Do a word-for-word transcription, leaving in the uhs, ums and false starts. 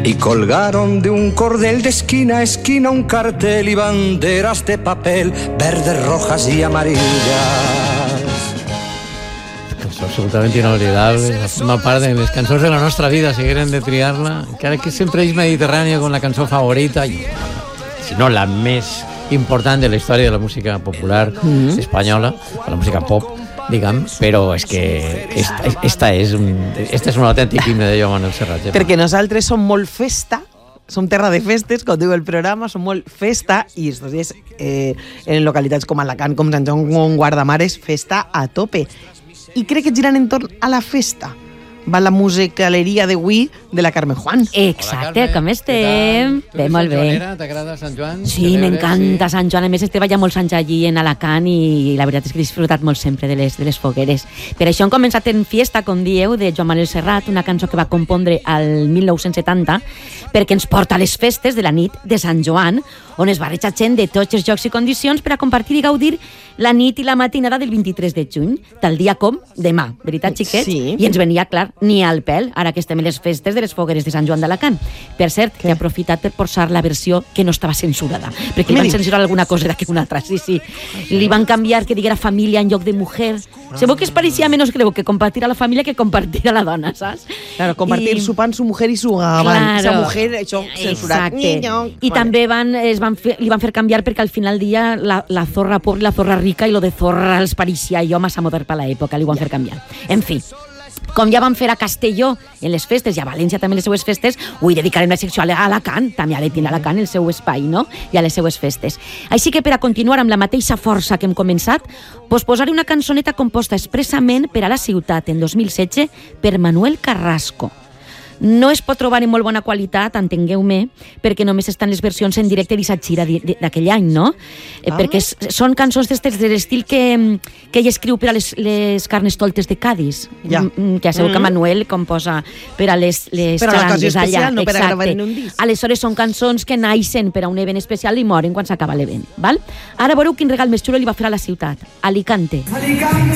y colgaron de un cordel de esquina a esquina un cartel y banderas de papel verdes, rojas y amarillas. Cançó absolutament inolvidable, forma part de les cançons de la nostra vida, si hagueren de triar-la, encara que sempre és Mediterrània com la cançó favorita, i, si no la més important de la història de la música popular mm-hmm. espanyola, de la música pop, diguem, però és que esta, esta, és, un, esta és un autèntic himne de Joan Manuel Serrat. Ja. Perquè nosaltres som molt festa, som terra de festes, com diu el programa, som molt festa, i estos dies eh, en localitats com Alacant, com Sant Joan, com Guardamares, festa a tope. I crec que girant entorn a la festa va la musicaleria d'avui de la Carmen Juan. Exacte, com estem? Bé, molt bé. T'agrada Sant Joan? Sí, m'encanta Sant Joan. A més, estava ja molts anys allí en Alacant i la veritat és que he disfrutat molt sempre de les, de les fogueres. Per això hem començat en Fiesta, com dieu, de Joan Manuel Serrat, una cançó que va compondre al mil nou-cents setanta, perquè ens porta a les festes de la nit de Sant Joan, on es barreja gent de tots els llocs i condicions per a compartir i gaudir la nit i la matinada del vint-i-tres de juny, tal dia com demà, veritat, xiquets? Sí. I ens venia, clar, ni al pèl, ara que estem en les festes de les fogueres de Sant Joan d'Alacant. Per cert, que he aprofitat per posar la versió que no estava censurada, perquè li van censurar alguna cosa d'aquí una altra, sí, sí. Li van canviar que diguera família en lloc de mujer. Sabeu que es pareixia menos, creu, que compartir a la família que compartir a la dona, saps? Claro, compartir I... su pan, su mujer y su gabán. Claro. Esa mujer, això censurat. Niño. I vale. També van, es van fer, li van fer canviar perquè al final del dia la, la zorra pobra i la zorra rica i lo de zorra els pareixia jo massa modern per l'època, li van fer canviar. En fi, com ja van fer a Castelló en les festes i a València també en les seues festes, avui dedicarem la secció a Alacant, també a l'Etin Alacant, el seu espai, no? I a les seues festes. Així que per a continuar amb la mateixa força que hem començat, pues posaré una cançoneta composta expressament per a la ciutat en dos mil setze per Manuel Carrasco. No es pot trobar en molt bona qualitat, entengueu-me, perquè només estan les versions en directe d'Issa gira d'aquell any, no? Ah. Perquè són cançons d'estes de l'estil que, que ell escriu per a les, les Carnestoltes de Cádiz, ja. que ja sabeu mm. que Manuel composa per a les, les per a l'ocasió especial, allà. No per a gravar en un disc. Aleshores són cançons que naixen per a un event especial i moren quan s'acaba l'event, val? Ara veureu quin regal més xulo li va fer a la ciutat, Alicante. Alicante.